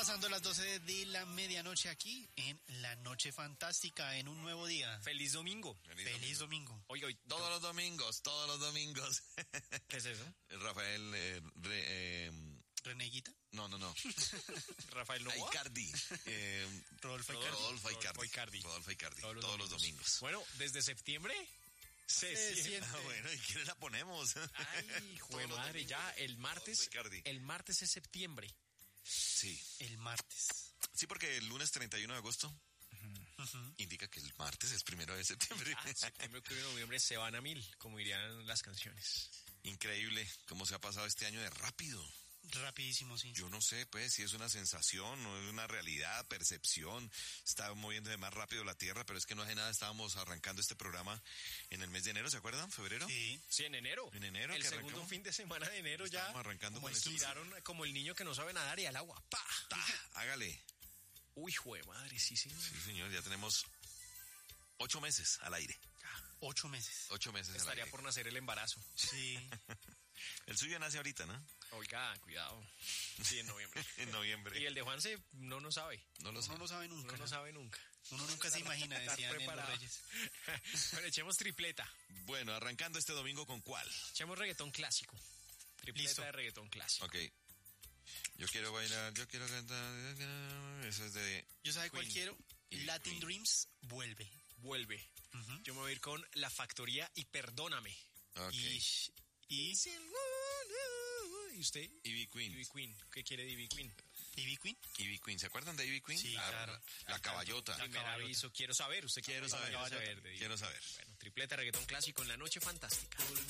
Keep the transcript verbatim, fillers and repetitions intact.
Pasando las doce de la medianoche aquí en La Noche Fantástica, en un nuevo día. Feliz domingo. Feliz, Feliz domingo. domingo. Oye, hoy, todos los domingos, todos los domingos. ¿Qué es eso? Rafael... Eh, re, eh, ¿Reneguita? No, no, no. Rafael Novoa. Icardi. Eh, Rodolfo Icardi. Rodolfo Icardi. Icardi. Rodolfo Icardi. Todos los, todos domingos. los domingos. Bueno, desde septiembre se, se siente. siente. Ah, bueno, ¿y quién la ponemos? Ay, joder, madre, ya el martes. El martes es septiembre. Sí. El martes. Sí, porque el lunes treinta y uno de agosto uh-huh. Uh-huh. indica que el martes es primero de septiembre. Ah, septiembre, octubre, noviembre se van a mil, como dirían las canciones. Increíble cómo se ha pasado este año de rápido. Rapidísimo, sí. Yo no sé, pues, si es una sensación o es una realidad, percepción. Está moviéndose más rápido la Tierra, pero es que no hace nada. Estábamos arrancando este programa en el mes de enero, ¿se acuerdan? ¿Febrero? Sí. Sí, en enero. En enero. El que segundo arrancamos. fin de semana de enero ya. Estamos arrancando como con esto. tiraron como el niño que no sabe nadar y al agua. ¡Pah! ¡Tá! Hágale. Uy, jue madre, sí, señor. Sí, señor, ya tenemos ocho meses al aire. Ocho meses. Ocho meses Estaría al aire. por nacer el embarazo. Sí. El suyo nace ahorita, ¿no? Oiga, cuidado. Sí, en noviembre. En noviembre. Y el de Juanse no lo sabe. No lo Uno sabe. no lo sabe nunca. Uno no sabe nunca. Uno nunca se imagina, decían en los Reyes. Bueno, echemos tripleta. Bueno, arrancando este domingo, ¿con cuál? Echemos reggaetón clásico. Tripleta Listo. de reggaetón clásico. Ok. Yo quiero bailar, yo quiero cantar. Eso es de... Yo sabe cuál quiero. Y Latin Queen. Dreams vuelve. Vuelve. Uh-huh. Yo me voy a ir con La Factoría y Perdóname. Ok. Y... ¿Y? ¿Y usted? Ivy Queen. Ivy Queen. ¿Qué quiere de Ivy Queen? ¿Ivy Queen? Ivy Queen. ¿Se acuerdan de Ivy Queen? Sí, la, claro. La, la caballota. Primer aviso. Quiero saber. Usted Quiero saber. Quiero saber. de Quiero saber. Bueno, tripleta reggaetón clásico en La Noche Fantástica.